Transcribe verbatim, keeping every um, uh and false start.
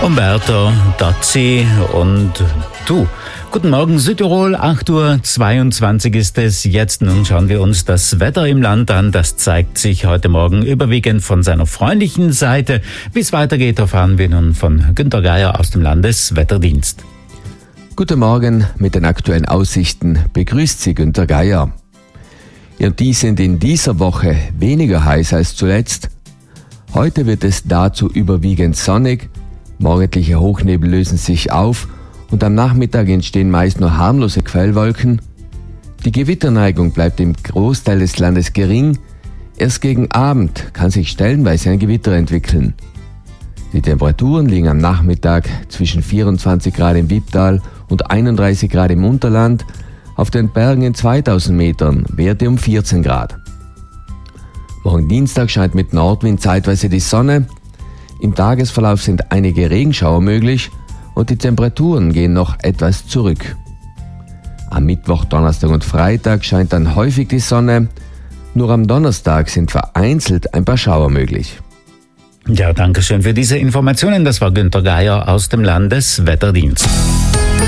Umberto Tozzi und du. Guten Morgen Südtirol, acht Uhr zweiundzwanzig ist es jetzt. Nun schauen wir uns das Wetter im Land an. Das zeigt sich heute Morgen überwiegend von seiner freundlichen Seite. Wie es weitergeht, erfahren wir nun von Günter Geier aus dem Landeswetterdienst. Guten Morgen, mit den aktuellen Aussichten begrüßt Sie Günter Geier. Ja, die sind in dieser Woche weniger heiß als zuletzt. Heute wird es dazu überwiegend sonnig. Morgendliche Hochnebel lösen sich auf und am Nachmittag entstehen meist nur harmlose Quellwolken. Die Gewitterneigung bleibt im Großteil des Landes gering. Erst gegen Abend kann sich stellenweise ein Gewitter entwickeln. Die Temperaturen liegen am Nachmittag zwischen vierundzwanzig Grad im Wipptal und einunddreißig Grad im Unterland. Auf den Bergen in zweitausend Metern Werte um vierzehn Grad. Morgen Dienstag scheint mit Nordwind zeitweise die Sonne. Im Tagesverlauf sind einige Regenschauer möglich und die Temperaturen gehen noch etwas zurück. Am Mittwoch, Donnerstag und Freitag scheint dann häufig die Sonne. Nur am Donnerstag sind vereinzelt ein paar Schauer möglich. Ja, danke schön für diese Informationen. Das war Günter Geier aus dem Landeswetterdienst.